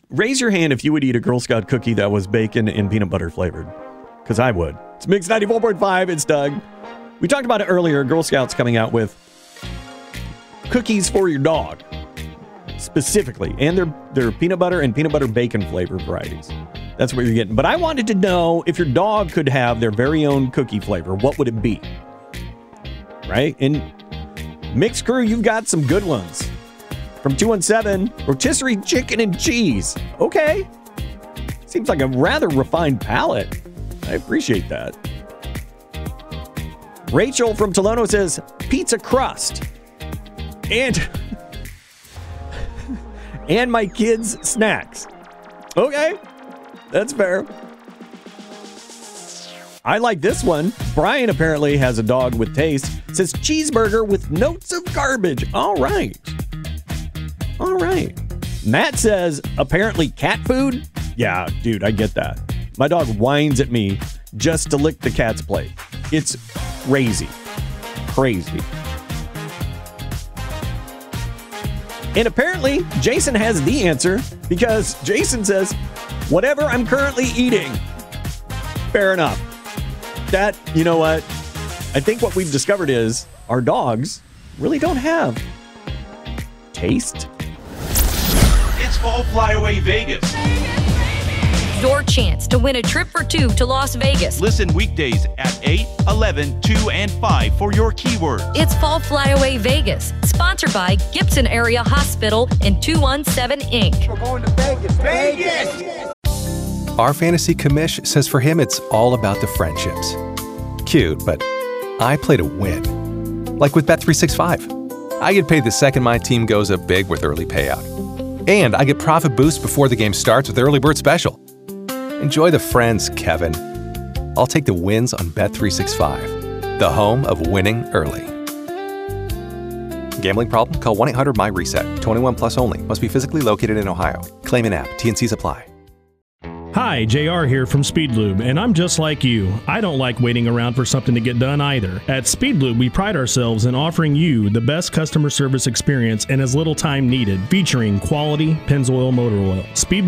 Raise your hand if you would eat a Girl Scout cookie that was bacon and peanut butter flavored. Because I would. It's Mix 94.5. It's Doug. We talked about it earlier. Girl Scouts coming out with cookies for your dog. Specifically. And they're peanut butter and peanut butter bacon flavored varieties. That's what you're getting. But I wanted to know if your dog could have their very own cookie flavor, what would it be? Right? And Mix Crew, you've got some good ones. From 217, rotisserie chicken and cheese. Okay. Seems like a rather refined palate. I appreciate that. Rachel from Tolono says pizza crust. And my kids' snacks. Okay. That's fair. I like this one. Brian apparently has a dog with taste. Says cheeseburger with notes of garbage. All right. All right. Matt says apparently cat food. Yeah, dude, I get that. My dog whines at me just to lick the cat's plate. It's crazy. Crazy. And apparently, Jason has the answer because Jason says, whatever I'm currently eating. Fair enough. That, you know what? I think what we've discovered is our dogs really don't have taste. It's Fall Flyaway Vegas. Your chance to win a trip for two to Las Vegas. Listen weekdays at 8, 11, 2, and 5 for your keywords. It's Fall Flyaway Vegas, sponsored by Gibson Area Hospital and 217 Inc. We're going to Vegas. Vegas! Our fantasy commish says for him it's all about the friendships. Cute, but I play to win. Like with Bet365. I get paid the second my team goes up big with early payout. And I get profit boost before the game starts with Early Bird Special. Enjoy the friends, Kevin. I'll take the wins on Bet365, the home of winning early. Gambling problem? Call 1-800-MY-RESET. 21 plus only. Must be physically located in Ohio. Claim in app. T&Cs apply. Hi, JR here from Speedlube, and I'm just like you. I don't like waiting around for something to get done either. At Speedlube, we pride ourselves in offering you the best customer service experience in as little time needed, featuring quality Pennzoil motor oil. Speedlube